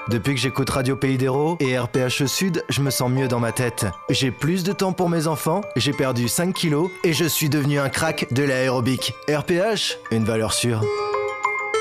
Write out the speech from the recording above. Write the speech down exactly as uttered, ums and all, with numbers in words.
Depuis que j'écoute Radio Pays d'Hérault et R P H Sud, je me sens mieux dans ma tête. J'ai plus de temps pour mes enfants, j'ai perdu cinq kilos et je suis devenu un crack de l'aérobic. R P H, une valeur sûre.